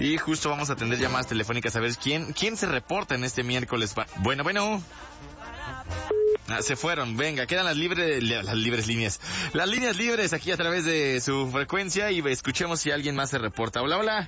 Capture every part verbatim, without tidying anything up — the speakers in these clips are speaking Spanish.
Y justo vamos a atender llamadas telefónicas a ver quién, quién se reporta en este miércoles. Bueno, bueno. Ah, se fueron, venga, quedan las libres, las libres líneas. Las líneas libres aquí a través de su frecuencia y escuchemos si alguien más se reporta. Hola, hola.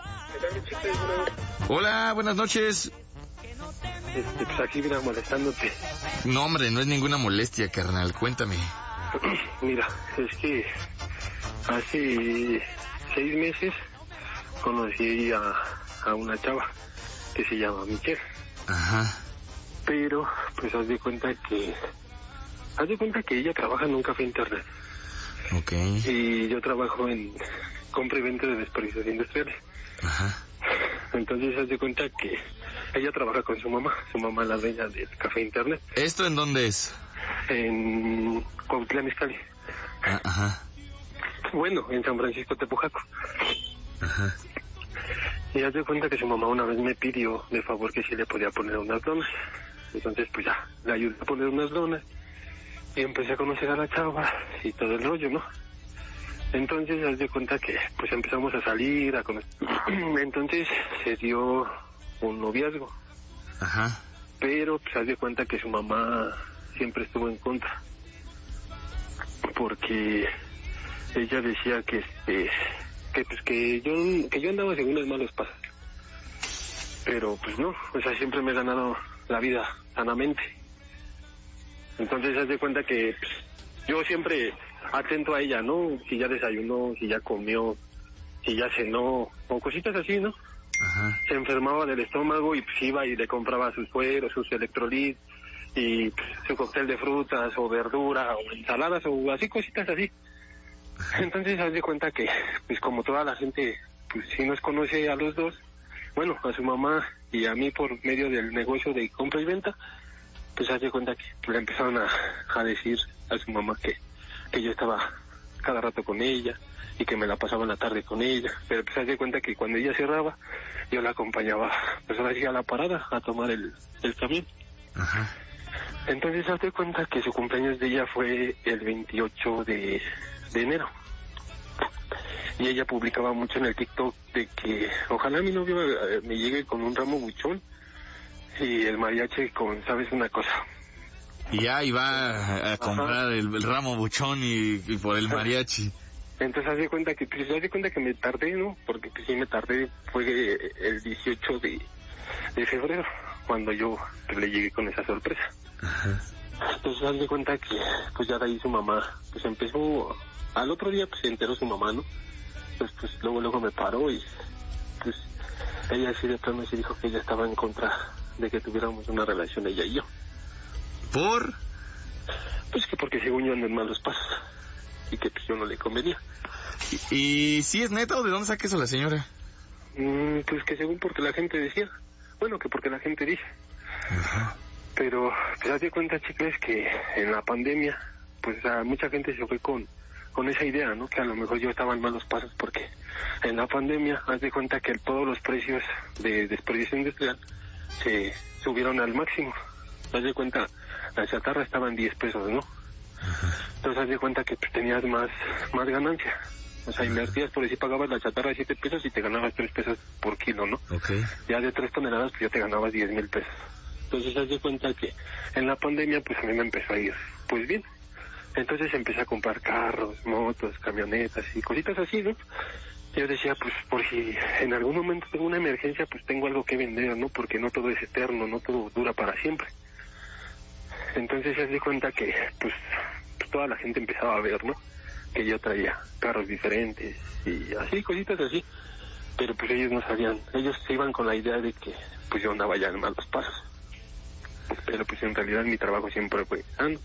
Hola, buenas noches. Este, pues aquí mira, molestándote. No, hombre, no es ninguna molestia, carnal, cuéntame. Mira, es que hace seis meses conocí a, a una chava que se llama Michelle. Ajá. Pero, pues haz de cuenta que... Haz de cuenta que ella trabaja en un café internet. Ok. Y yo trabajo en compra y venta de desperdicios industriales. Ajá. Entonces haz de cuenta que ella trabaja con su mamá. Su mamá es la dueña del café internet. ¿Esto en dónde es? En Cuautitlán Izcalli. Ah, ajá. Bueno, en San Francisco Tepujaco. Ajá. Y haz de cuenta que su mamá una vez me pidió de favor que si le podía poner unas lonas. Entonces pues ya, le ayudé a poner unas lonas. Y empecé a conocer a la chava y todo el rollo, ¿no? Entonces haz de cuenta que pues empezamos a salir, a conocer. Entonces se dio un noviazgo. Ajá. Pero pues haz de cuenta que su mamá siempre estuvo en contra. Porque ella decía que este... que pues que yo que yo andaba según los malos pasos, pero pues no, o sea, siempre me he ganado la vida sanamente. Entonces haz de cuenta que pues, yo siempre atento a ella, ¿no? Si ya desayunó, si ya comió, si ya cenó, o cositas así, ¿no? Ajá. Se enfermaba del estómago y pues iba y le compraba sus sueros, sus electrolit y pues, su cóctel de frutas o verdura o ensaladas o así, cositas así. Entonces haz de cuenta que, pues como toda la gente, pues sí nos conoce a los dos, bueno, a su mamá y a mí por medio del negocio de compra y venta, pues haz de cuenta que le empezaron a, a decir a su mamá que, que yo estaba cada rato con ella y que me la pasaba en la tarde con ella, pero pues haz de cuenta que cuando ella cerraba, yo la acompañaba, pues ahora sí a la parada, a tomar el, el camión. Ajá. Entonces haz de cuenta que su cumpleaños de ella fue el veintiocho de enero. Y ella publicaba mucho en el TikTok de que ojalá mi novio eh, me llegue con un ramo buchón y el mariachi con, ¿sabes una cosa? Y ya iba a, a comprar el, el ramo buchón y, y por el mariachi. Entonces haz de cuenta que, pues haz de cuenta que me tardé, ¿no? Porque pues sí me tardé, fue el dieciocho de, de febrero, cuando yo pues, le llegué con esa sorpresa. Ajá. Entonces haz de cuenta que, pues ya de ahí su mamá, pues empezó, al otro día pues se enteró su mamá, ¿no? Pues, pues luego luego me paró y pues ella así de plano se dijo que ella estaba en contra de que tuviéramos una relación ella y yo. ¿Por? Pues que porque según yo ando en malos pasos y que pues yo no le convenía. ¿Y, y si es neta o de dónde saca eso la señora? Mm, pues que según porque la gente decía, bueno, que porque la gente dice. Ajá. Pero te das de cuenta, chicas, que en la pandemia pues a mucha gente se fue con con esa idea, ¿no? Que a lo mejor yo estaba en malos pasos porque en la pandemia, haz de cuenta que todos los precios de desperdicio industrial se subieron al máximo. Haz de cuenta, la chatarra estaba en diez pesos, ¿no? Entonces haz de cuenta que tenías más, más ganancia. O sea, invertías, por decir, pagabas la chatarra de siete pesos y te ganabas tres pesos por kilo, ¿no? Okay. Ya de tres toneladas, pues ya te ganabas diez mil pesos. Entonces haz de cuenta que en la pandemia, pues a mí me empezó a ir, pues bien. Entonces empecé a comprar carros, motos, camionetas y cositas así, ¿no? Yo decía, pues, por si en algún momento tengo una emergencia, pues tengo algo que vender, ¿no? Porque no todo es eterno, no todo dura para siempre. Entonces se di cuenta que, pues, pues, toda la gente empezaba a ver, ¿no? Que yo traía carros diferentes y así, cositas así. Pero pues ellos no sabían, ellos se iban con la idea de que, pues yo andaba ya en malos pasos. Pero pues en realidad mi trabajo siempre fue sano.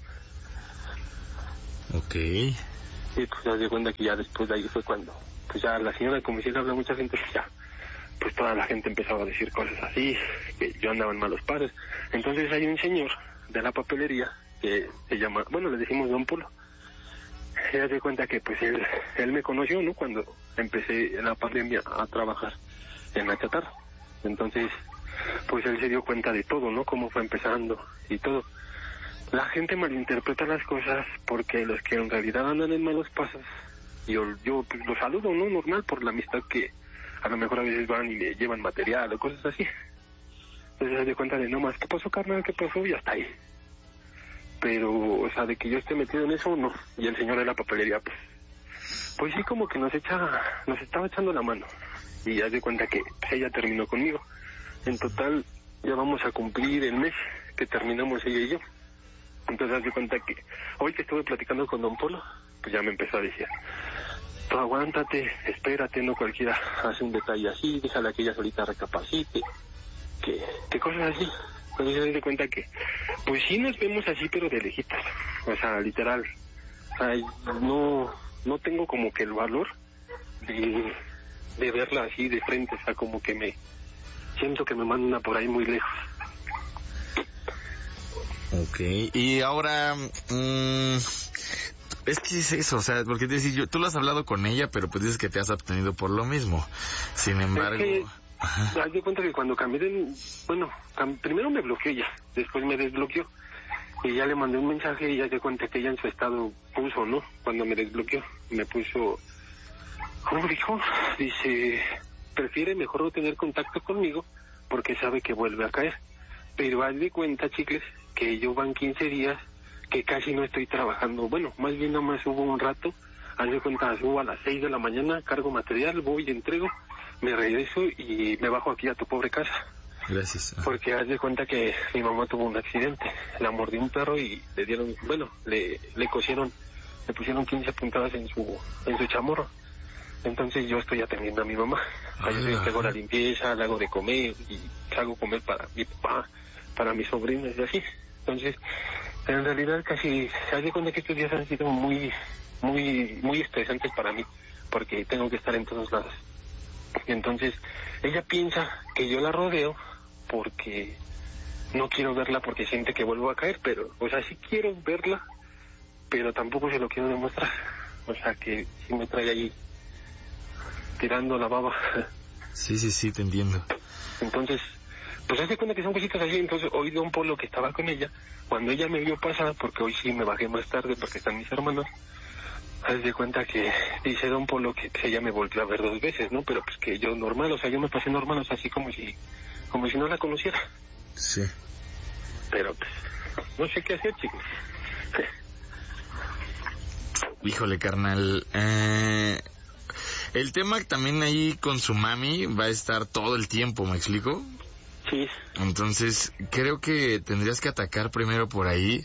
Ok. Y pues se di cuenta que ya después de ahí fue cuando, pues ya la señora, como si le habla a mucha gente, pues ya, pues toda la gente empezaba a decir cosas así, que yo andaba en malos pasos. Entonces hay un señor de la papelería que se llama, bueno, le decimos Don Polo. Se da cuenta que pues él, él me conoció, ¿no? Cuando empecé en la pandemia a trabajar en la chatarra. Entonces, pues él se dio cuenta de todo, ¿no? Cómo fue empezando y todo. La gente malinterpreta las cosas porque los que en realidad andan en malos pasos, yo, yo pues, los saludo, ¿no? Normal, por la amistad que a lo mejor a veces van y me llevan material o cosas así. Entonces se da cuenta de, no más, ¿qué pasó, carnal? ¿Qué pasó? Y hasta ahí. Pero, o sea, de que yo esté metido en eso, no. Y el señor de la papelería, pues, pues sí, como que nos echa, nos estaba echando la mano. Y ya de cuenta que pues, ella terminó conmigo. En total, ya vamos a cumplir el mes que terminamos ella y yo. Entonces, haz de cuenta que hoy que estuve platicando con don Polo, pues ya me empezó a decir, tú aguántate, espérate, no cualquiera hace un detalle así, déjala que ella solita recapacite, que, que cosas así. Entonces, haz de cuenta que, pues sí nos vemos así, pero de lejitos. O sea, literal. O sea, no, no tengo como que el valor de, de verla así de frente. O sea, como que me siento que me manda por ahí muy lejos. Ok, y ahora, mmm, es que es eso, o sea, porque te decís, yo, tú lo has hablado con ella, pero pues dices que te has abstenido por lo mismo. Sin embargo... Es que, haz de cuenta que cuando cambié de... Bueno, cam, primero me bloqueó ella, después me desbloqueó. Y ya le mandé un mensaje y ya de cuenta que ella en su estado puso, ¿no? Cuando me desbloqueó, me puso... ¿Cómo dijo? Dice, prefiere mejor no tener contacto conmigo porque sabe que vuelve a caer. Pero haz de cuenta, chicles, que yo van quince días que casi no estoy trabajando. Bueno, más bien nada más hubo un rato. Haz de cuenta, subo a las seis de la mañana, cargo material, voy, entrego, me regreso y me bajo aquí a tu pobre casa. Gracias. Ajá. Porque haz de cuenta que mi mamá tuvo un accidente. La mordió un perro y le dieron, bueno, le, le cosieron, le pusieron quince puntadas en su, en su chamorro. Entonces yo estoy atendiendo a mi mamá. Ahí hago la limpieza, le hago de comer y hago comer para mi papá, para mis sobrinos y así. Entonces, en realidad casi, se hace cuenta que estos días han sido muy, muy, muy estresantes para mí, porque tengo que estar en todos lados. Y entonces, ella piensa que yo la rodeo porque no quiero verla porque siente que vuelvo a caer, pero, o sea, sí quiero verla, pero tampoco se lo quiero demostrar. O sea, que sí me trae ahí tirando la baba. Sí, sí, sí, te entiendo. Entonces, pues hace cuenta que son cositas así. Entonces hoy don Polo, que estaba con ella, cuando ella me vio pasar, porque hoy sí me bajé más tarde porque están mis hermanos, haz de cuenta que dice don Polo que pues, ella me volvió a ver dos veces, ¿no? Pero pues que yo normal, o sea, yo me pasé normal, o sea, así como si, como si no la conociera. Sí. Pero pues, no sé qué hacer, chicos. Híjole, carnal, eh... el tema también ahí con su mami va a estar todo el tiempo, ¿me explico? Sí. Entonces, creo que tendrías que atacar primero por ahí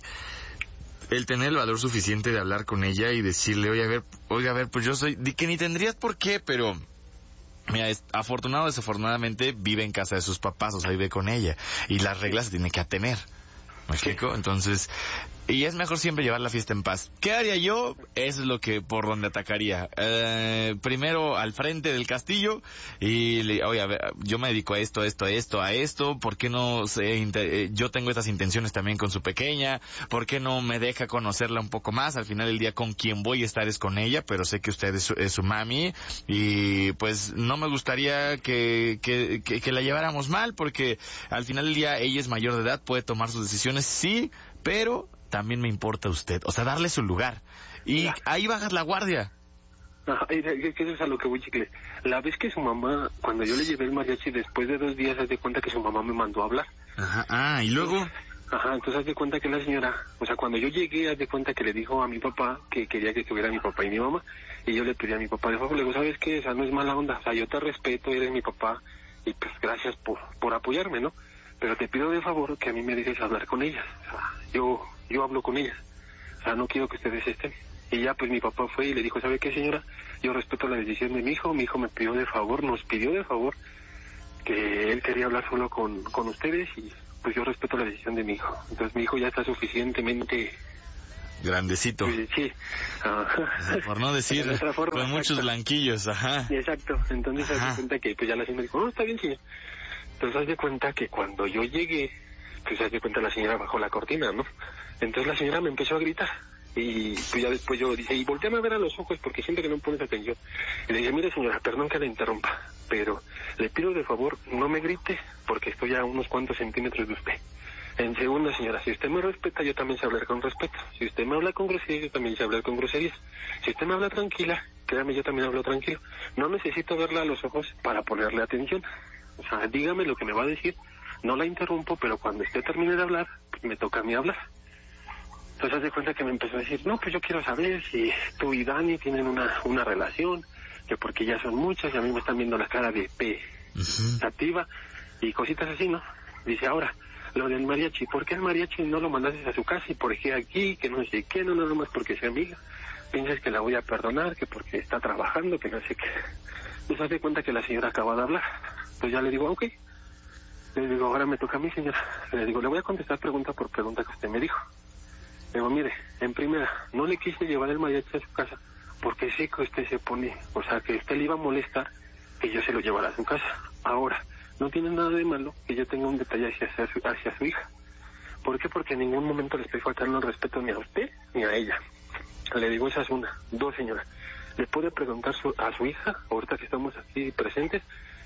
el tener el valor suficiente de hablar con ella y decirle, oye, a ver, oiga, a ver, pues yo soy, que ni tendrías por qué, pero... Mira, es, afortunado o desafortunadamente vive en casa de sus papás, o sea, vive con ella, y las reglas se tiene que atener. ¿Me explico? Entonces, y es mejor siempre llevar la fiesta en paz. ¿Qué haría yo? Eso es lo que, por donde atacaría. Eh, primero al frente del castillo y, le, oye, a ver, yo me dedico a esto, a esto, a esto, a esto. ¿Por qué no sé, eh, yo tengo estas intenciones también con su pequeña? ¿Por qué no me deja conocerla un poco más? Al final del día con quien voy a estar es con ella, pero sé que usted es su, es su mami y pues no me gustaría que, que, que, que la lleváramos mal porque al final del día ella es mayor de edad, puede tomar sus decisiones, sí, pero también me importa usted, o sea, darle su lugar. Y ahí bajas la guardia. Ajá, que eso es a lo que voy, chicle. La vez que su mamá, cuando yo le llevé el mariachi, después de dos días, haz de cuenta que su mamá me mandó a hablar. Ajá, ah, y luego... Ajá, entonces haz de cuenta que la señora, o sea, cuando yo llegué, haz de cuenta que le dijo a mi papá que quería que estuviera mi papá y mi mamá, y yo le pedí a mi papá, de favor, le digo, ¿sabes qué? O sea, no es mala onda, o sea, yo te respeto, eres mi papá, y pues gracias por, por apoyarme, ¿no? Pero te pido de favor que a mí me dejes hablar con ellas. O sea, yo, yo hablo con ellas. O sea, no quiero que ustedes estén. Y ya pues mi papá fue y le dijo, ¿sabe qué, señora? Yo respeto la decisión de mi hijo. Mi hijo me pidió de favor, nos pidió de favor que él quería hablar solo con, con ustedes y pues yo respeto la decisión de mi hijo. Entonces mi hijo ya está suficientemente... grandecito. Pues, sí. Uh, por no decir forma, con exacto. Muchos blanquillos, ajá. Exacto. Entonces se da cuenta que pues ya la señora dijo, no, está bien, señor. Entonces haz de cuenta que cuando yo llegué, pues haz de cuenta la señora bajó la cortina, ¿no? Entonces la señora me empezó a gritar. Y pues ya después yo dije, y volteame a ver a los ojos porque siento que no me pones atención. Y le dije, mire señora, perdón que la interrumpa, pero le pido de favor, no me grite porque estoy a unos cuantos centímetros de usted. En segunda, señora, si usted me respeta, yo también sé hablar con respeto. Si usted me habla con groserías, yo también sé hablar con groserías. Si usted me habla tranquila, créame, yo también hablo tranquilo. No necesito verla a los ojos para ponerle atención. O sea, dígame lo que me va a decir. No la interrumpo, pero cuando usted termine de hablar, pues me toca a mí hablar. Entonces, haz de cuenta que me empezó a decir, no, pues yo quiero saber si tú y Dani tienen una, una relación, que porque ya son muchas y a mí me están viendo la cara de pensativa uh-huh. y cositas así, ¿no? Dice, ahora, lo del mariachi, ¿por qué el mariachi no lo mandaste a su casa y por qué aquí, que no sé qué, no nada más porque sea amiga? Piensas que la voy a perdonar, que porque está trabajando, que no sé qué. Pues haz de cuenta que la señora acaba de hablar. Pues ya le digo, ok. Le digo, ahora me toca a mí, señora. Le digo, le voy a contestar pregunta por pregunta que usted me dijo. Le digo, mire, en primera, no le quise llevar el mariachi a su casa porque sé que usted se pone, o sea, que usted le iba a molestar que yo se lo llevara a su casa. Ahora, no tiene nada de malo que yo tenga un detalle hacia, hacia, su, hacia su hija. ¿Por qué? Porque en ningún momento le estoy faltando el respeto ni a usted ni a ella. Le digo, esa es una. Dos, señora, ¿le puede preguntar su, a su hija, ahorita que estamos aquí presentes,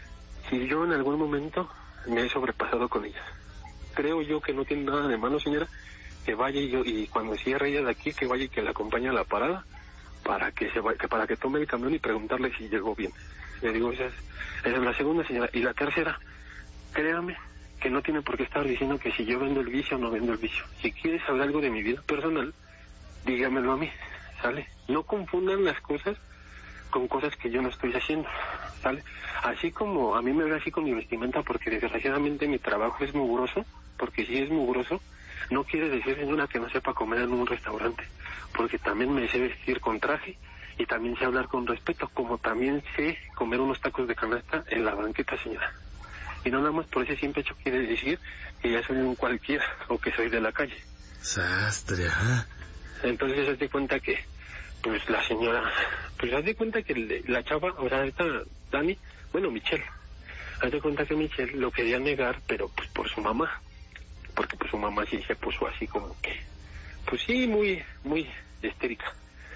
si yo en algún momento me he sobrepasado con ella? Creo yo que no tiene nada de malo, señora, que vaya y, yo, y cuando cierre ella de aquí, que vaya y que la acompañe a la parada para que se vaya, que para que tome el camión y preguntarle si llegó bien. Le digo, esa es, esa es la segunda, señora. Y la tercera, créame que no tiene por qué estar diciendo que si yo vendo el vicio o no vendo el vicio. Si quiere saber algo de mi vida personal, dígamelo a mí, ¿sale? No confundan las cosas con cosas que yo no estoy haciendo, ¿sale? Así como a mí me ve así con mi vestimenta porque desgraciadamente mi trabajo es mugroso, porque si es mugroso, no quiere decir ninguna que no sepa comer en un restaurante, porque también me sé vestir con traje y también sé hablar con respeto, como también sé comer unos tacos de canasta en la banqueta, señora. Y no nada más por ese simple hecho quiere decir que ya soy un cualquiera o que soy de la calle. Sastre, ajá. Entonces, haz de cuenta que, pues la señora, pues haz de cuenta que le, la chava, o sea, esta Dani, bueno, Michelle, haz de cuenta que Michelle lo quería negar, pero pues por su mamá, porque pues su mamá sí se puso así como que, pues sí, muy, muy histérica.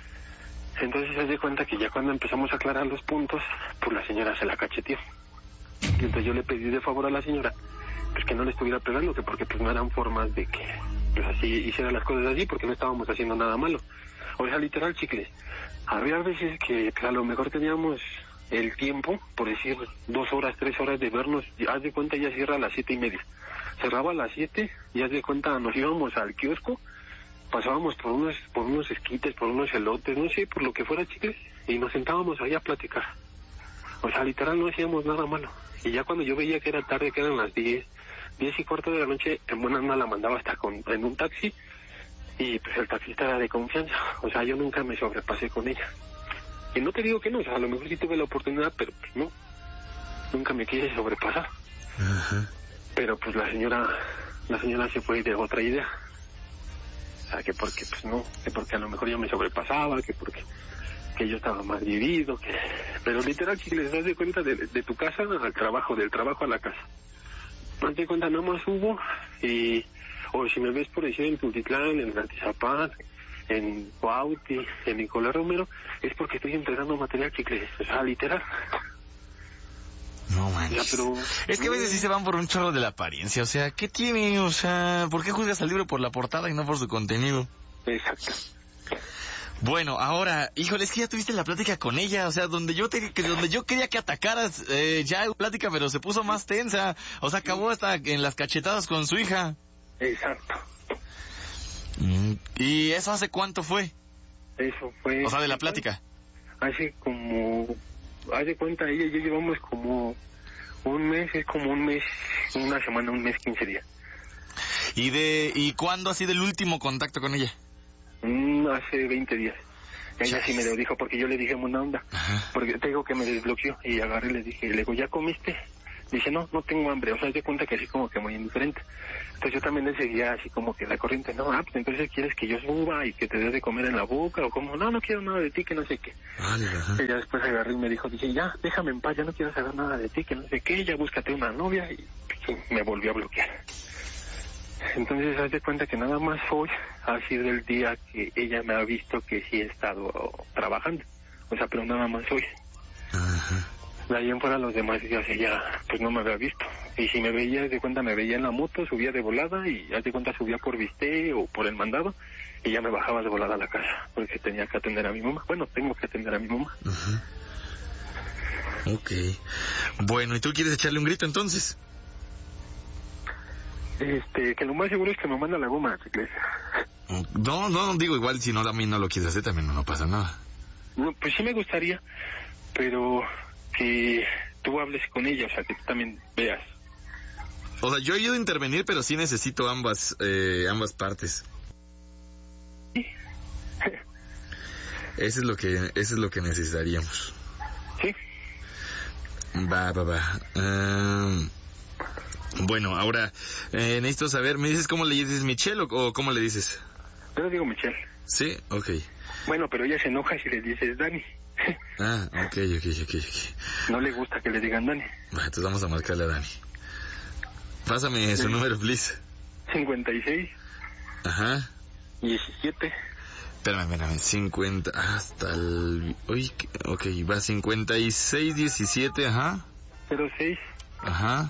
Entonces, haz de cuenta que ya cuando empezamos a aclarar los puntos, pues la señora se la cacheteó. Y entonces yo le pedí de favor a la señora, pues que no le estuviera pegando, que porque pues no eran formas de que, pues así hiciera las cosas así, porque no estábamos haciendo nada malo. O sea, literal, chicles. Había veces que pues, a lo mejor teníamos el tiempo, por decir, dos horas, tres horas de vernos. Haz de cuenta, ya cierra a las siete y media. Cerraba a las siete, y haz de cuenta, nos íbamos al kiosco, pasábamos por unos, por unos esquites, por unos elotes, no sé, por lo que fuera, chicles, y nos sentábamos ahí a platicar. O sea, literal, no hacíamos nada malo. Y ya cuando yo veía que era tarde, que eran las diez, diez y cuarto de la noche, en buena onda la mandaba hasta con, en un taxi, y pues el taxista era de confianza. O sea, yo nunca me sobrepasé con ella. Y no te digo que no, o sea, a lo mejor sí tuve la oportunidad, pero pues no, nunca me quise sobrepasar. Uh-huh. Pero pues la señora, la señora se fue de otra idea. O sea, que porque pues no, que porque a lo mejor yo me sobrepasaba, que porque que yo estaba más vivido, que... Pero literal, si les das de cuenta de, de tu casa al trabajo, del trabajo a la casa. No te cuenta, nada más hubo, y... O si me ves por decir en Tultitlán, en Atizapán, en Cuauti, en Nicolás Romero, es porque estoy entregando material, chicles. O sea, literal. No manches. Ya, pero... Es que a veces sí se van por un chorro de la apariencia. O sea, ¿qué tiene? O sea, ¿por qué juzgas al libro por la portada y no por su contenido? Exacto. Bueno, ahora, híjole, es que ya tuviste la plática con ella, o sea, donde yo te, que donde yo quería que atacaras, eh, ya hubo plática, pero se puso más tensa, o sea, acabó hasta en las cachetadas con su hija. Exacto. ¿Y eso hace cuánto fue? Eso fue... O sea, de la plática. Hace como... Haz de cuenta, ella y yo llevamos como un mes, es como un mes, una semana, un mes, quince días. ¿Y de y cuándo ha sido el último contacto con ella? Mm, hace veinte días. Ella sí me lo dijo porque yo le dije buena onda. Ajá. Porque te digo que me desbloqueó y agarré y le dije, le digo, ¿ya comiste? Dice, no, no tengo hambre. O sea, de cuenta que así como que muy indiferente. Entonces yo también le seguía así como que la corriente, no, ah, pues entonces quieres que yo suba y que te des de comer en la boca o como, no, no quiero nada de ti, que no sé qué. Vale, ajá. Ella después agarré y me dijo, dije, ya, déjame en paz, ya no quiero saber nada de ti, que no sé qué, ya búscate una novia y pues, me volvió a bloquear. Entonces, haz de cuenta que nada más hoy ha sido el día que ella me ha visto que sí he estado trabajando. O sea, pero nada más hoy. Ajá. De ahí en fuera los demás días ella pues no me había visto. Y si me veía, haz de cuenta, me veía en la moto, subía de volada y haz de cuenta subía por Viste o por el mandado y ya me bajaba de volada a la casa, porque tenía que atender a mi mamá. Bueno, tengo que atender a mi mamá. Uh-huh. Ok. Bueno, ¿y tú quieres echarle un grito entonces? Este, que lo más seguro es que me manda la goma, Chicles. No, no, digo, igual si no, a mí no lo quieres hacer, también no, no pasa nada. No, pues sí me gustaría, pero que tú hables con ella, o sea, que tú también veas. O sea, yo he ido a intervenir, pero sí necesito ambas, eh, ambas partes. ¿Sí? Eso es lo que, eso es lo que necesitaríamos. Sí. Va, va, va. Um, bueno, ahora, eh, necesito saber, ¿me dices cómo le dices Michelle o, o cómo le dices? Yo le digo Michelle. Sí, ok. Bueno, pero ella se enoja si le dices Dani. Ah, ok, ok, ok, ok. No le gusta que le digan Dani. Bueno, entonces vamos a marcarle a Dani. Pásame su número, please. cincuenta y seis. Ajá. diecisiete. Espérame, espérame, cincuenta, hasta el... Uy, ok, va cincuenta y seis, diecisiete, ajá. cero seis. Ajá.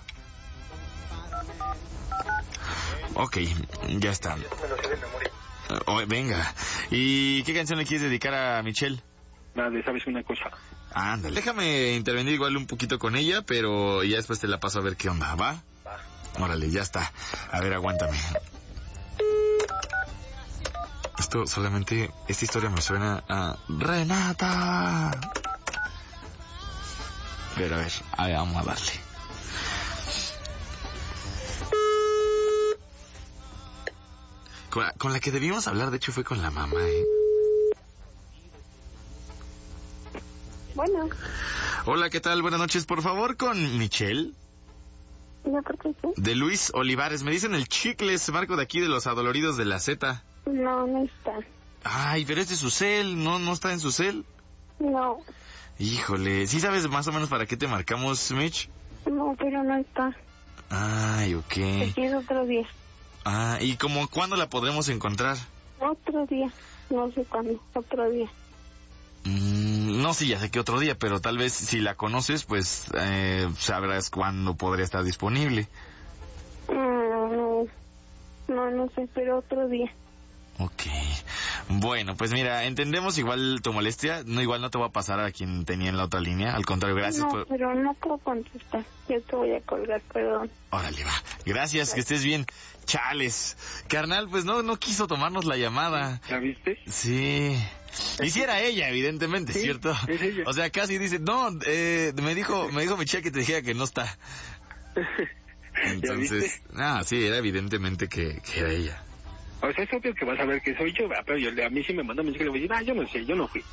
Ok, ya está. Oh, venga, ¿y qué canción le quieres dedicar a Michelle? Nada, ¿sabes una cosa? Ándale. Déjame intervenir igual un poquito con ella, pero ya después te la paso a ver qué onda, ¿va? Va. Órale, ya está. A ver, aguántame. Esto solamente, esta historia me suena a Renata. A ver, a ver, a ver, vamos a darle. Con la, con la que debíamos hablar, de hecho, fue con la mamá, ¿eh? Bueno. Hola, ¿qué tal? Buenas noches. Por favor, con Michelle. ¿No, por qué sí? De Luis Olivares. Me dicen el Chicles, Marco de aquí de los Adoloridos de la Z. No, no está. Ay, pero es de su cel, ¿no? ¿No está en su cel? No. Híjole, ¿sí sabes más o menos para qué te marcamos, Mitch? No, pero no está. Ay, ok. Te quiero otro día. Ah, ¿y como cuándo la podremos encontrar? Otro día. No sé cuándo. Otro día. Mm, no, sí, ya sé que otro día, pero tal vez si la conoces, pues eh, sabrás cuándo podría estar disponible. No, no. No, no sé, pero otro día. Ok. Bueno, pues mira, entendemos igual tu molestia. No, igual no te va a pasar a quien tenía en la otra línea. Al contrario, gracias no, por... pero no puedo contestar. Yo te voy a colgar, perdón. Órale, va. Gracias, que estés bien. Chales. Carnal, pues no, no quiso tomarnos la llamada. ¿La viste? Sí. Y si era ella, evidentemente, Sí, ¿cierto? es ella. O sea, casi dice, no, eh, me dijo, me dijo Michelle que te dijera que no está. Entonces, ah, sí, era evidentemente que, que era ella. O sea, es obvio que vas a ver que soy yo, pero yo, a mí sí me manda mensaje y le voy a decir, ah, yo no sé, yo no fui.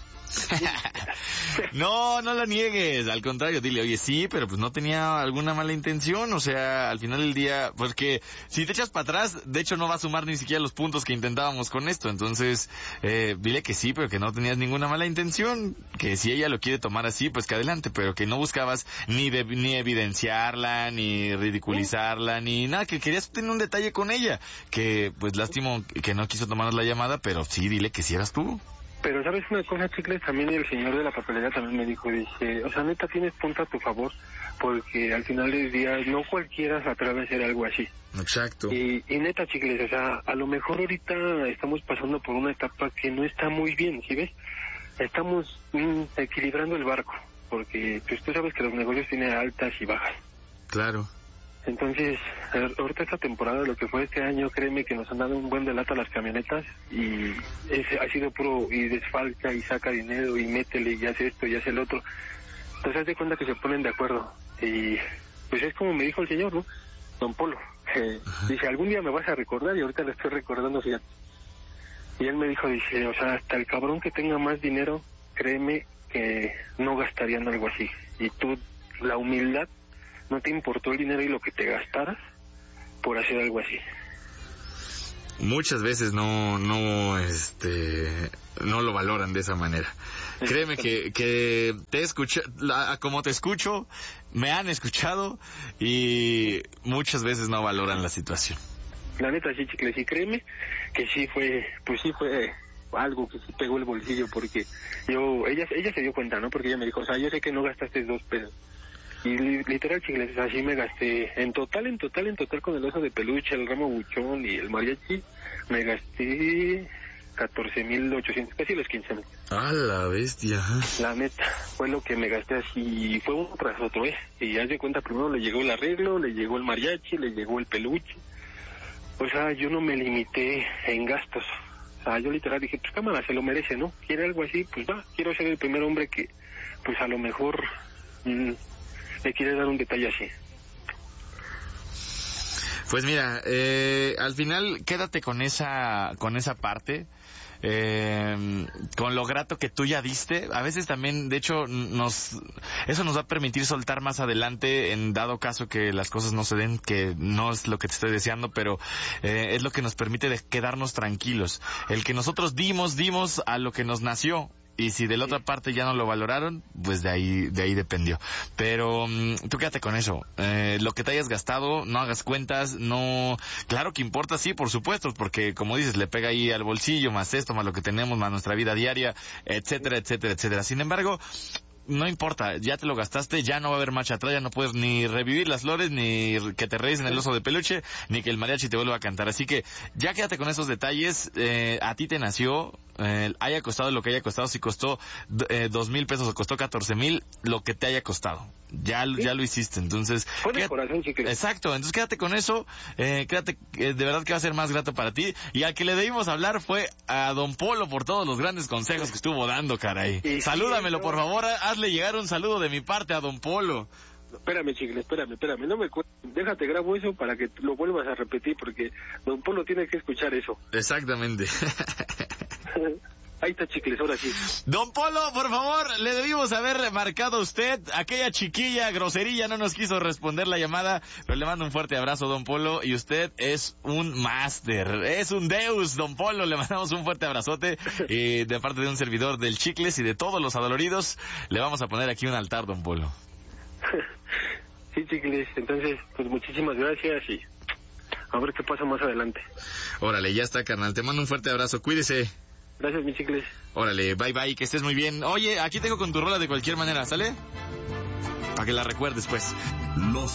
No, no lo niegues, al contrario, dile, oye, sí, pero pues no tenía alguna mala intención, o sea, al final del día, porque si te echas para atrás, de hecho no va a sumar ni siquiera los puntos que intentábamos con esto, entonces, eh, dile que sí, pero que no tenías ninguna mala intención, que si ella lo quiere tomar así, pues que adelante, pero que no buscabas ni de, ni evidenciarla, ni ridiculizarla, ni nada, que querías tener un detalle con ella, que pues lástimo que no quiso tomarnos la llamada, pero sí, dile que sí eras tú. Pero ¿sabes una cosa, Chicles? También el señor de la papelería también me dijo, dice, o sea, neta, tienes punto a tu favor, porque al final del día no cualquiera se atreve a hacer algo así. Exacto. Y, y neta, Chicles, o sea, a lo mejor ahorita estamos pasando por una etapa que no está muy bien, ¿sí ves? Estamos mm, equilibrando el barco, porque pues tú sabes que los negocios tienen altas y bajas. Claro. Entonces, ahorita esta temporada, lo que fue este año, créeme que nos han dado un buen de lata las camionetas y ese ha sido puro y desfalca y saca dinero y métele y hace esto y hace el otro. Entonces, haz de cuenta que se ponen de acuerdo y pues es como me dijo el señor, ¿no? Don Polo, eh, dice, algún día me vas a recordar y ahorita le estoy recordando, fíjate. Y él me dijo, dice, o sea, hasta el cabrón que tenga más dinero, créeme que no gastaría en algo así. Y tú, la humildad, no te importó el dinero y lo que te gastaras por hacer algo así. Muchas veces no, no, este, no lo valoran de esa manera. Créeme que, que te escucha, la, como te escucho, me han escuchado y muchas veces no valoran la situación. La neta sí, Chicles, y créeme que sí fue, pues sí fue algo que sí pegó el bolsillo porque yo, ella, ella se dio cuenta, ¿no? Porque ella me dijo, o sea, yo sé que no gastaste dos pesos. Y li, literal, Chicles, así me gasté, en total, en total, en total con el oso de peluche, el ramo buchón y el mariachi, me gasté catorce mil ochocientos, casi los quince mil. ¡Ah, la bestia! La neta, fue lo que me gasté así, fue uno tras otro, ¿eh? Y haz de cuenta, primero le llegó el arreglo, le llegó el mariachi, le llegó el peluche. O sea, yo no me limité en gastos. O sea, yo literal dije, pues cámara, se lo merece, ¿no? Quiere algo así, pues va, quiero ser el primer hombre que, pues a lo mejor, mmm, le quiere dar un detalle así. Pues mira, eh, al final quédate con esa, con esa parte. Eh, con lo grato que tú ya diste, a veces también, de hecho, nos eso nos va a permitir soltar más adelante en dado caso que las cosas no se den, que no es lo que te estoy deseando, pero eh, es lo que nos permite de quedarnos tranquilos. El que nosotros dimos, dimos a lo que nos nació. Y si de la otra parte ya no lo valoraron, pues de ahí de ahí dependió. Pero um, tú quédate con eso. Eh, lo que te hayas gastado, no hagas cuentas, no... Claro que importa, sí, por supuesto, porque como dices, le pega ahí al bolsillo, más esto, más lo que tenemos, más nuestra vida diaria, etcétera, etcétera, etcétera. Sin embargo, no importa, ya te lo gastaste, ya no va a haber marcha atrás, ya no puedes ni revivir las flores, ni que te reís en el oso de peluche, ni que el mariachi te vuelva a cantar. Así que ya quédate con esos detalles. Eh, a ti te nació, eh, haya costado lo que haya costado, si costó eh, dos mil pesos o costó catorce mil, lo que te haya costado. Ya, ¿sí? Ya lo hiciste, entonces... Fue de corazón, sí que... Exacto, entonces quédate con eso, eh, quédate, eh, de verdad que va a ser más grato para ti. Y al que le debimos hablar fue a Don Polo por todos los grandes consejos que estuvo dando, caray. Sí, salúdamelo, sí, por favor, hazle llegar un saludo de mi parte a Don Polo. Espérame, chicle, espérame, espérame, no me cu... déjate grabo eso para que lo vuelvas a repetir, porque Don Polo tiene que escuchar eso. Exactamente. Ahí está, chicles, ahora sí. Don Polo, por favor, le debimos haber remarcado a usted. Aquella chiquilla groserilla no nos quiso responder la llamada, pero le mando un fuerte abrazo, Don Polo, y usted es un máster, es un deus, Don Polo. Le mandamos un fuerte abrazote y de parte de un servidor del Chicles y de todos los adoloridos, le vamos a poner aquí un altar, Don Polo. Sí, chicles, entonces, pues muchísimas gracias y a ver qué pasa más adelante. Órale, ya está, carnal, te mando un fuerte abrazo, cuídese. Gracias, mi chicles. Órale, bye bye, que estés muy bien. Oye, aquí tengo con tu rola de cualquier manera, ¿sale? Para que la recuerdes, pues. Los